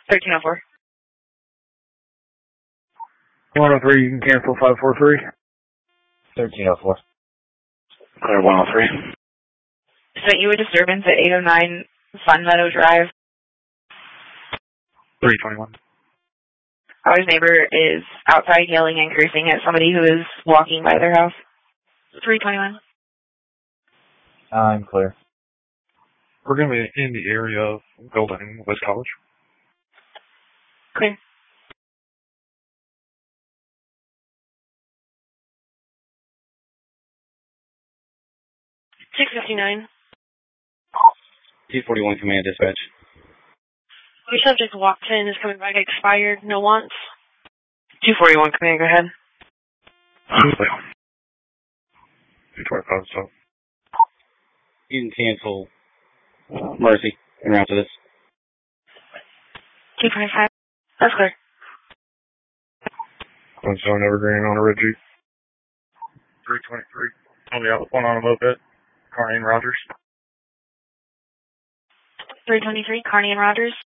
1304. 103, you can cancel 543. 1304. Clear 103. Sent you a disturbance at 809 Fun Meadow Drive. 321. Our neighbor is outside yelling and cursing at somebody who is walking by their house. 321. I'm clear. We're going to be in the area of building West College. Clear. $659. 241 command dispatch. The subject walked in, is coming back expired, no wants. 241, command, go ahead. 225, so. You can cancel Mercy en route to this. 225. That's clear. One zone Evergreen on a red Jeep. 323. On the other one on a moped. Carney and Rogers. 323, Carney and Rogers.